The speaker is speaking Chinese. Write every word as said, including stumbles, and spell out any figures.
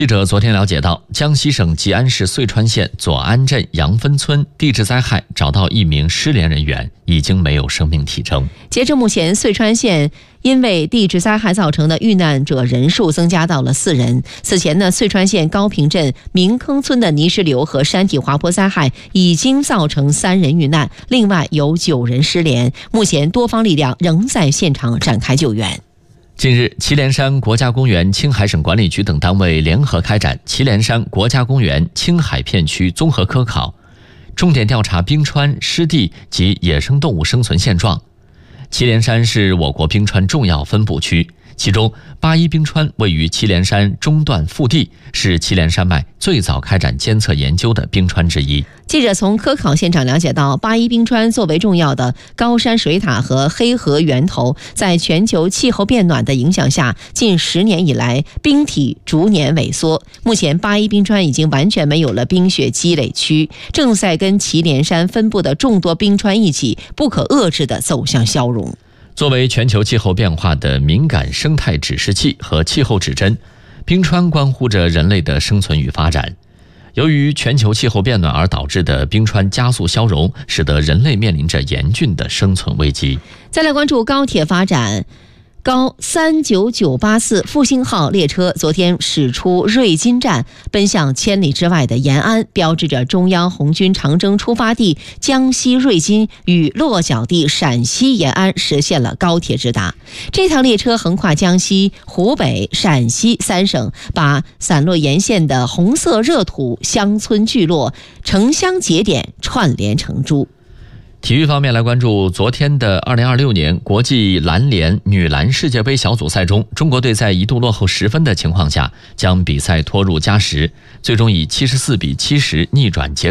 记者昨天了解到，江西省吉安市遂川县左安镇杨分村地质灾害找到一名失联人员，已经没有生命体征。 截至目前，遂川县因为地质灾害造成的遇难者人数增加到了四人。此前呢，遂川县高坪镇明坑村的泥石流和山体滑坡灾害已经造成三人遇难，另外有九人失联。目前多方力量仍在现场展开救援。 近日，祁连山国家公园青海省管理局等单位联合开展祁连山国家公园青海片区综合科考，重点调查冰川、湿地及野生动物生存现状。祁连山是我国冰川重要分布区，其中八一冰川位于祁连山中段腹地，是祁连山脉最早开展监测研究的冰川之一。 记者从科考现场了解到，八一冰川作为重要的高山水塔和黑河源头，在全球气候变暖的影响下，近十年以来冰体逐年萎缩。目前八一冰川已经完全没有了冰雪积累区，正在跟祁连山分布的众多冰川一起不可遏制地走向消融。 作为全球气候变化的敏感生态指示器和气候指针，冰川关乎着人类的生存与发展。由于全球气候变暖而导致的冰川加速消融，使得人类面临着严峻的生存危机。 再来关注高铁发展。高三九九八四复兴号列车昨天驶出瑞金站，奔向千里之外的延安，标志着中央红军长征出发地江西瑞金与落脚地陕西延安实现了高铁直达。这趟列车横跨江西、湖北、陕西三省，把散落沿线的红色热土乡村聚落、城乡节点串联成珠。 体育方面来关注昨天的二零二六年国际篮联女篮世界杯小组赛中，中国队在一度落后十分的情况下，将比赛拖入加时，最终以七十四比七十逆转结